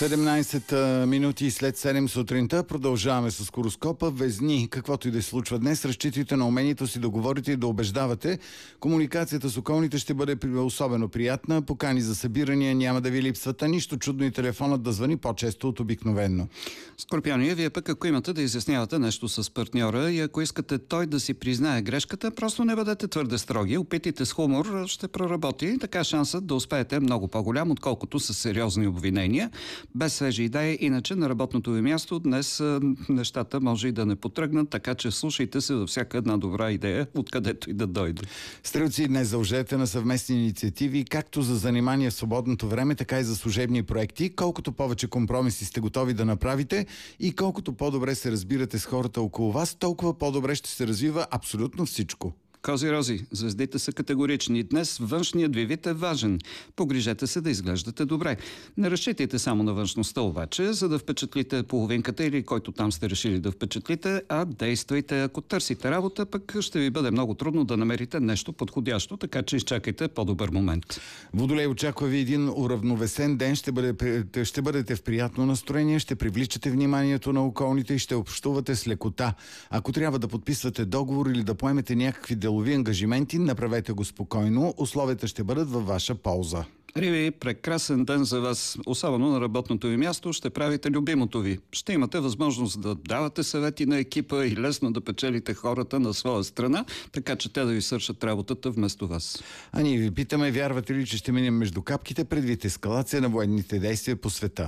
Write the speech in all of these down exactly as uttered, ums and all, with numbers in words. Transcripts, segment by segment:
седемнайсет минути след седем сутринта продължаваме с хороскопа. Везни, каквото и да се случва днес, разчитайте на умението си да говорите и да убеждавате. Комуникацията с околните ще бъде особено приятна. Покани за събирания няма да ви липсват, а нищо чудно и телефонът да звъни по-често от обикновено. Скорпиони, вие пък ако имате да изяснявате нещо с партньора и ако искате той да си признае грешката, просто не бъдете твърде строги. Опитайте с хумор, ще проработи. Така шансът да успеете е много по-голям, отколкото с сериозни обвинения. Без свежи идеи, иначе на работното ви място днес нещата може и да не потръгнат, така че слушайте се във всяка една добра идея, откъдето и да дойде. Стрелци, днес заложете на съвместни инициативи, както за занимания в свободното време, така и за служебни проекти. Колкото повече компромиси сте готови да направите и колкото по-добре се разбирате с хората около вас, толкова по-добре ще се развива абсолютно всичко. Кози-рози, звездите са категорични. Днес външният ви вид е важен. Погрижете се да изглеждате добре. Не разчитайте само на външността обаче, за да впечатлите половинката или който там сте решили да впечатлите, а действайте. Ако търсите работа, пък ще ви бъде много трудно да намерите нещо подходящо, така че изчакайте по-добър момент. Водолей, очаква ви един уравновесен ден, ще, бъде, ще бъдете в приятно настроение, ще привличате вниманието на околните и ще общувате с лекота. Ако трябва да подписвате договор или да поемете някакви делови ангажименти, направете го спокойно. Условията ще бъдат във ваша полза. Риви, прекрасен ден за вас. Особено на работното ви място ще правите любимото ви. Ще имате възможност да давате съвети на екипа и лесно да печелите хората на своя страна, така че те да ви свършат работата вместо вас. А ние ви питаме, вярвате ли, че ще минем между капките предвид ескалация на военните действия по света?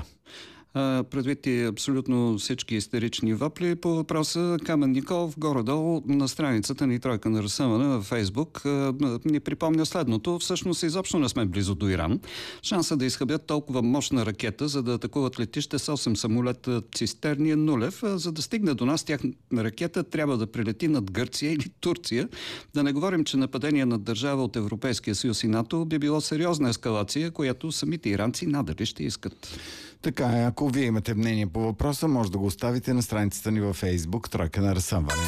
Предвид и абсолютно всички истерични вопли по въпроса, Камен Николов горе-долу на страницата ни Тройка на разсъмване във Фейсбук ни припомня следното. Всъщност изобщо не сме близо до Иран. Шанса да изхъбят толкова мощна ракета, за да атакуват летище с осем самолета цистерни е нулев. За да стигне до нас тяхна ракета трябва да прилети над Гърция или Турция. Да не говорим, че нападение над държава от Европейския съюз и НАТО би било сериозна ескалация, която самите иранци надали ще искат. Така е, ако вие имате мнение по въпроса, може да го оставите на страницата ни във Фейсбук Тройка на разсъмване.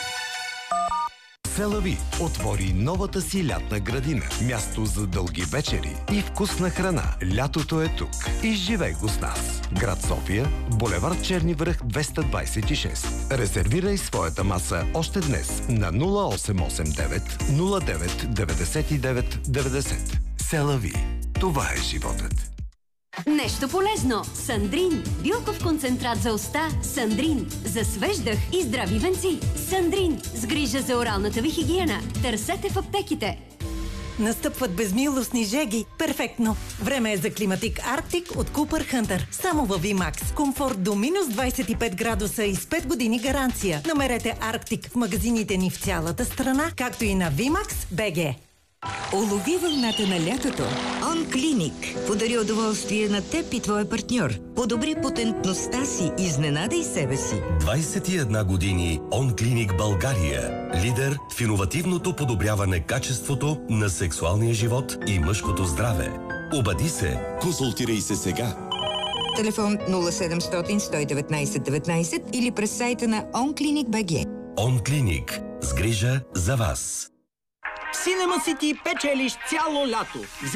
Селави отвори новата си лятна градина. Място за дълги вечери и вкусна храна. Лятото е тук. Изживей го с нас. Град София, булевард Черни връх двеста двадесет и шест. Резервирай своята маса още днес на нула осем осем девет нула девет деветдесет и девет деветдесет. Селави. Това е животът. Нещо полезно. Сандрин. Билков концентрат за уста. Сандрин. За свеж дъх и здрави венци. Сандрин. С грижа за оралната ви хигиена. Търсете в аптеките. Настъпват безмилостни жеги. Перфектно. Време е за климатик Арктик от Купър Хънтър. Само във VMAX. Комфорт до минус двадесет и пет градуса и с пет години гаранция. Намерете Арктик в магазините ни в цялата страна, както и на VMAX точка би джи. Улови вълната на лятото. OnClinic подари удоволствие на теб и твоя партньор. Подобри потентността си, изненадай себе си. двадесет и една години OnClinic България. Лидер в иновативното подобряване качеството на сексуалния живот и мъжкото здраве. Обади се, консултирай се сега. Телефон нула седемстотин сто и деветнадесет деветнадесет или през сайта на OnClinic точка би джи. OnClinic. С грижа за вас. Cinema City печелиш цяло лято.